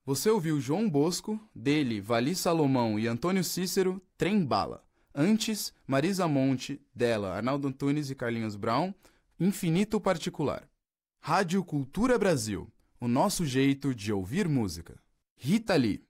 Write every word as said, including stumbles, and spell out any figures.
Você ouviu João Bosco, dele, Vali Salomão e Antônio Cícero, Trem Bala. Antes, Marisa Monte, dela, Arnaldo Antunes e Carlinhos Brown, Infinito Particular. Rádio Cultura Brasil, o nosso jeito de ouvir música. Rita Lee.